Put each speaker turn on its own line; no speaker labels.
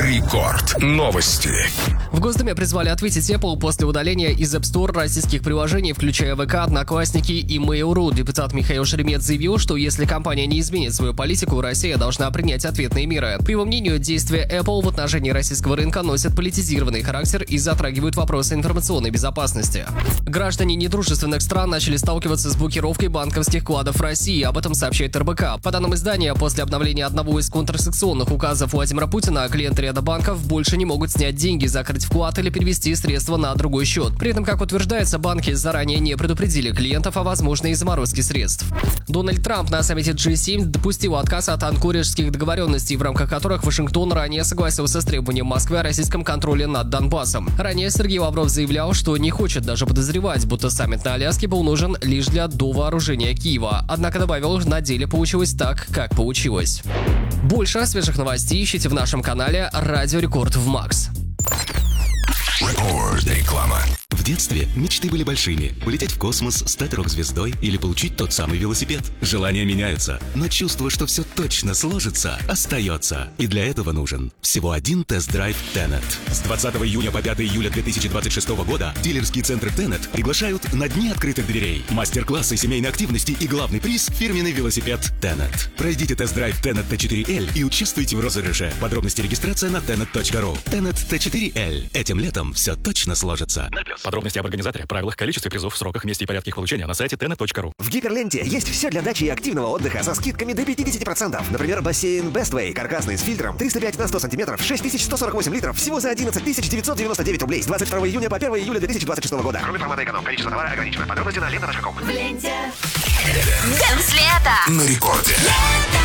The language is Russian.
Рекорд. Новости.
В Госдуме призвали ответить Apple после удаления из App Store российских приложений, включая ВК, Одноклассники и Mail.ru. Депутат Михаил Шеремет заявил, что если компания не изменит свою политику, Россия должна принять ответные меры. По его мнению, действия Apple в отношении российского рынка носят политизированный характер и затрагивают вопросы информационной безопасности. Граждане недружественных стран начали сталкиваться с блокировкой банковских вкладов в России, об этом сообщает РБК. По данным издания, после обновления одного из контрсекционных указов Владимира Путина, клиенты ряда банков больше не могут снять деньги, закрыть вклад или перевести средства на другой счет. При этом, как утверждается, банки заранее не предупредили клиентов о возможной заморозке средств. Дональд Трамп на саммите G7 допустил отказ от анкорежских договоренностей, в рамках которых Вашингтон ранее согласился с требованием Москвы о российском контроле над Донбассом. Ранее Сергей Лавров заявлял, что не хочет даже подозревать, будто саммит на Аляске был нужен лишь для довооружения Киева. Однако добавил, на деле получилось так, как получилось. Больше свежих новостей ищите в нашем канале «Радио Рекорд в Макс».
Реклама.
В детстве мечты были большими – улететь в космос, стать рок-звездой или получить тот самый велосипед. Желания меняются, но чувство, что все точно сложится, остается. И для этого нужен всего один тест-драйв Tenet. С 20 июня по 5 июля 2026 года дилерские центры Tenet приглашают на дни открытых дверей, мастер-классы семейной активности и главный приз – фирменный велосипед Tenet. Пройдите тест-драйв Tenet T4L и участвуйте в розыгрыше. Подробности регистрация на tenet.ru. Tenet T4L. Этим летом все точно сложится.
Подробности об организаторе, правилах, количестве призов, сроках, месте и порядке их получения на сайте tenet.ru.
В Гиперленте есть все для дачи и активного отдыха со скидками до 50%. Например, бассейн Bestway, каркасный с фильтром, 305 на 100 сантиметров, 6148 литров, всего за 11 999 рублей с 22 июня по 1 июля 2026 года. Кроме формата эконом, количество товара ограничено. Подробности на лента.ком.
В ленте. Дэнс лето.
На рекорде.
Лето.